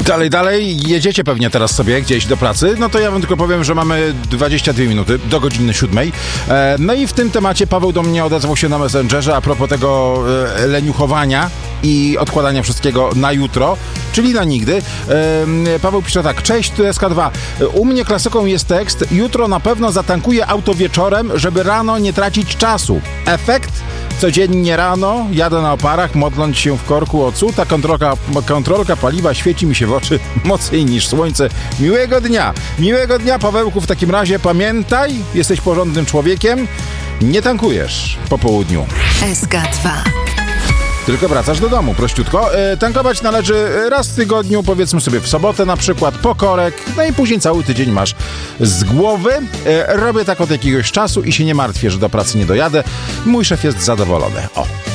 Dalej, jedziecie pewnie teraz sobie gdzieś do pracy, no to ja wam tylko powiem, że mamy 22 minuty do godziny 7. No i w tym temacie Paweł do mnie odezwał się na Messengerze a propos tego leniuchowania i odkładania wszystkiego na jutro, czyli na nigdy. Paweł pisze tak: cześć, tu SK2. U mnie klasyką jest tekst: jutro na pewno zatankuję auto wieczorem, żeby rano nie tracić czasu. Efekt? Codziennie rano jadę na oparach, modląc się w korku o cud, a kontrolka paliwa świeci mi się w oczy mocniej niż słońce. Miłego dnia, Pawełku. W takim razie pamiętaj, jesteś porządnym człowiekiem, nie tankujesz po południu. SK2. Tylko wracasz do domu, prościutko. Tankować należy raz w tygodniu, powiedzmy sobie w sobotę na przykład, po korek, no i później cały tydzień masz z głowy. Robię tak od jakiegoś czasu i się nie martwię, że do pracy nie dojadę. Mój szef jest zadowolony. O.